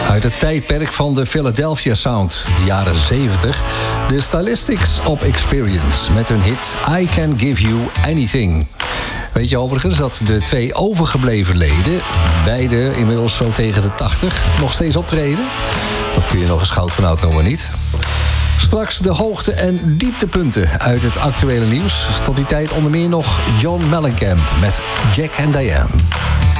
Uit het tijdperk van de Philadelphia Sound, de jaren 70. De Stylistics op Experience met hun hit I Can Give You Anything. Weet je overigens dat de 2 overgebleven leden, beide inmiddels zo tegen de 80, nog steeds optreden? Dat kun je nog eens goud van oud noemen, niet? Straks de hoogte- en dieptepunten uit het actuele nieuws. Tot die tijd onder meer nog John Mellencamp met Jack and Diane.